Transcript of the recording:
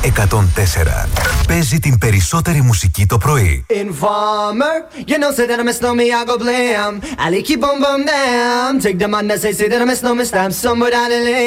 104. Παίζει την περισσότερη μουσική το πρωί. Informer, you know say that I miss no me, I go blam. Ali keep on bum down. Take the man that say that I miss no me, stamp somewhere down the lane.